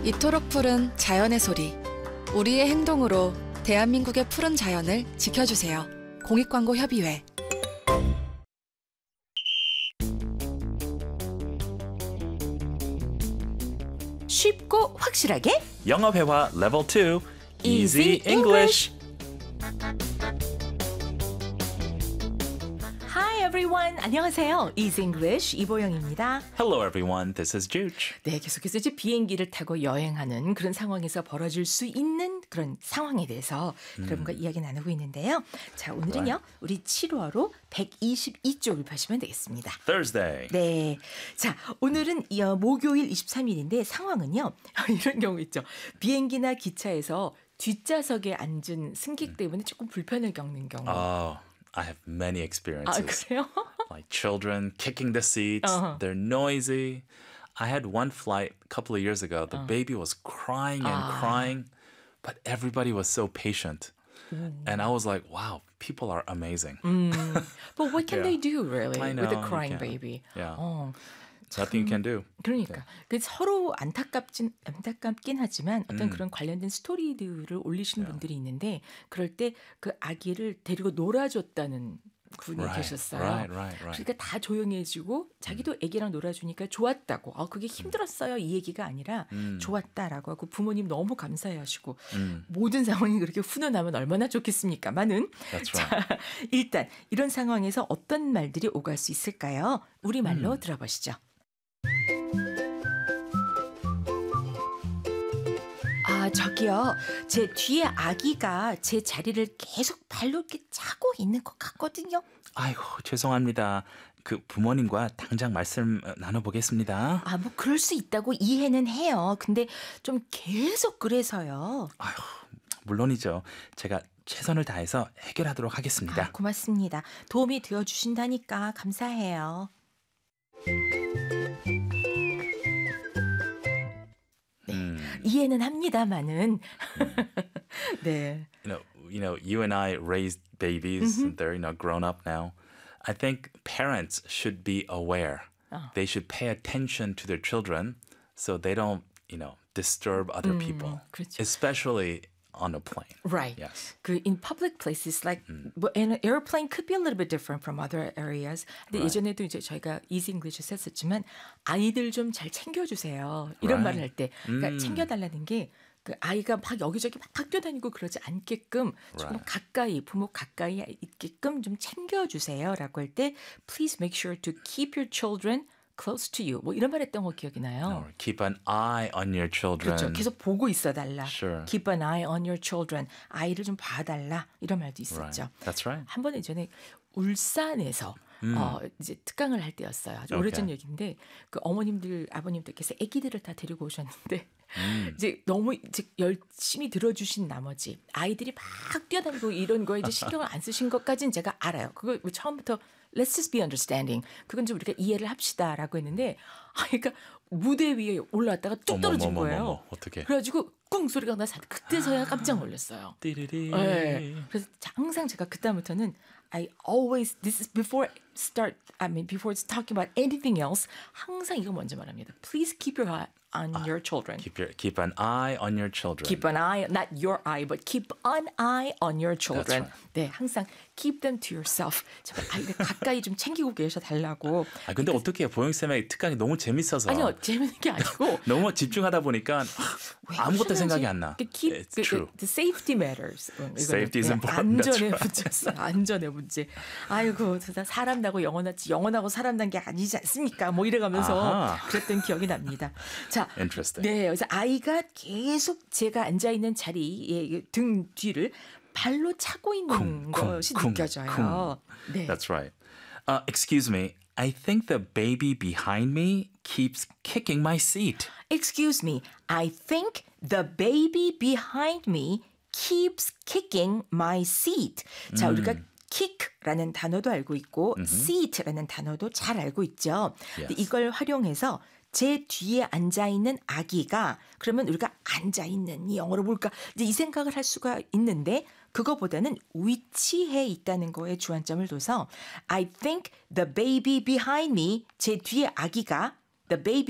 이토록 푸른 자연의 소리. 우리의 행동으로 대한민국의 푸른 자연을 지켜주세요. 공익광고협의회. 쉽고 확실하게 영어 회화 레벨 2 Easy Easy English. Hi everyone. 안녕하세요. Easy English 이보영입니다. Hello everyone, this is Juge. 네, 계속해서 이제 비행기를 타고 여행하는 그런 상황에서 벌어질 수 있는 그런 상황에 대해서 여러분과 이야기 나누고 있는데요. 자, 오늘은요. 우리 7월호 122쪽을 펴시면 되겠습니다. Thursday. 네. 자, 오늘은 목요일 23일인데 상황은요. 이런 경우 있죠. 비행기나 기차에서 뒷좌석에 앉은 승객 때문에 조금 불편을 겪는 경우. Oh, I have many 아, experiences. 그래요? Like children kicking the seats, they're noisy. I had one flight a couple of years ago. The baby was crying and crying, but everybody was so patient. And I was like, wow, people are amazing. But what can Yeah. they do really I with a know, you crying can't. baby? Yeah. 어, Nothing you can do. 그러니까 그 서로 안타깝긴 하지만 어떤 그런 관련된 스토리들을 올리시는 분들이 있는데 그럴 때 그 아기를 데리고 놀아줬다는 분이 계셨어요. Right. 그러니까 다 조용해지고 자기도 아기랑 놀아주니까 좋았다고. 그게 힘들었어요. 이 얘기가 아니라 좋았다라고 하고 부모님 너무 감사해하시고 모든 상황이 그렇게 훈훈하면 얼마나 좋겠습니까만은 That's 자, right. 일단 이런 상황에서 어떤 말들이 오갈 수 있을까요? 우리말로 들어보시죠. 저기요. 제 뒤에 아기가 제 자리를 계속 발로 이렇게 차고 있는 것 같거든요. 아이고, 죄송합니다. 그 부모님과 당장 말씀 나눠보겠습니다. 뭐 그럴 수 있다고 이해는 해요. 근데 좀 계속 그래서요. 아휴, 물론이죠. 제가 최선을 다해서 해결하도록 하겠습니다. 고맙습니다. 도움이 되어주신다니까 감사해요. 이해는 합니다만은 네. You and I raised babies. They're grown up now. I think parents should be aware. They should pay attention to their children so they don't, disturb other people, 그렇죠. especially on a plane. Right. Yes. In public places, like an airplane could be a little bit different from other areas. 근데 Right. 예전에도 이제 저희가 Easy English에서 했었지만 아이들 좀 잘 챙겨주세요. 이런 Right. 말을 할 때, 그러니까 챙겨달라는 게 그 아이가 막 여기저기 막 뛰어다니고 그러지 않게끔 조금 Right. 가까이 부모 가까이 있게끔 좀 챙겨주세요라고 할 때, please make sure to keep your children close to you. 뭐 이런 말 했던 거 기억이 나요. Or keep an eye on your children. 그렇죠. 계속 보고 있어달라. Sure. Keep an eye on your children. 아이를 좀 봐달라. 이런 말도 있었죠. Right. That's right. 한 번 예전에 울산에서 이제 특강을 할 때였어요. 아주 오래전 얘기인데 그 어머님들 아버님들께서 아기들을 다 데리고 오셨는데 이제 너무 이제 열심히 들어주신 나머지 아이들이 막 뛰어다니고 이런 거에 이제 신경을 안 쓰신 것까지는 제가 알아요. 그거 처음부터 Let's just be understanding. 그건 좀 우리가 이해를 합시다라고 했는데 아이가 무대 위에 올라왔다가 뚝 떨어진 거예요. 어떻게? 그래가지고 꿍 소리가 나서 그때서야 깜짝 놀랐어요. 띠리리. 네. 그래서 항상 제가 그다음부터는 this is before it's talking about anything else. 항상 이거 먼저 말합니다. Please keep your eye on your children. Keep an eye on your children. Keep an eye, not your eye, but keep an eye on your children. That's right. 네, 항상 keep them to yourself. 제발 아이들 가까이 좀 챙기고 계셔 달라고. 근데 어떻게 보영쌤의 특강이 너무 재밌어서. 아니요, 재밌는 게 아니고. 너무 집중하다 보니까 아무것도 생각이 안 나. It's true. The safety matters. Safety is important. 안전의 문제였어요. 안전의 문제. 아이고, 사람 나고 영어 났지 영어 나고 사람 난 게 아니지 않습니까? 뭐 이래가면서 그랬던 기억이 납니다. 자, Interesting. 네, 그래서 아이가 계속 제가 앉아 있는 자리의 등 뒤를 발로 차고 있는 것이 느껴져요. 네. That's right. Excuse me. I think the baby behind me keeps kicking my seat. Excuse me. I think the baby behind me keeps kicking my seat. 자, 우리가 kick라는 단어도 알고 있고 seat라는 단어도 잘 알고 있죠. Yes. 이걸 활용해서 제 뒤에 앉아있는 아기가 그러면 우리가 앉아있는 이 영어로 뭘까 이제 이 생각을 할 수가 있는데 그거보다는 위치해 있다는 거에 주안점을 둬서 I think the baby behind me 제 뒤에 아기가 the baby